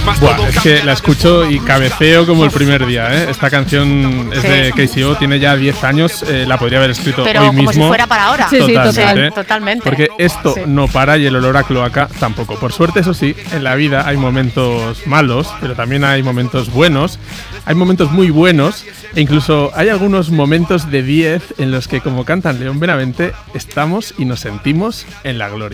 Buah, es que la escucho y cabeceo como el primer día, ¿eh? Esta canción es de KCO, tiene ya 10 años, la podría haber escrito pero hoy mismo. Pero como si fuera para ahora. Sí, Totalmente. Porque esto no para y el olor a cloaca tampoco. Por suerte, eso sí, en la vida hay momentos malos, pero también hay momentos buenos, hay momentos muy buenos e incluso hay algunos momentos de 10 en los que, como cantan León Benavente, estamos y nos sentimos en la gloria.